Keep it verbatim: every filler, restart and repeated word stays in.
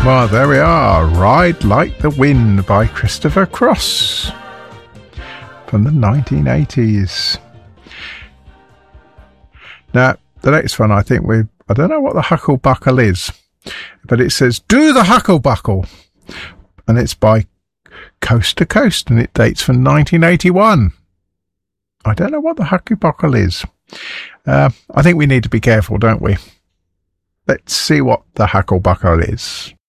Well, there we are. Ride Like the Wind by Christopher Cross from the nineteen eighties. Now, the next one, I think we, I don't know what the Hucklebuckle is, but it says, Do the Hucklebuckle. And it's by Coast to Coast, and it dates from nineteen eighty-one. I don't know what the Hucklebuckle is. Uh, I think we need to be careful, don't we? Let's see what the Hucklebuckle is.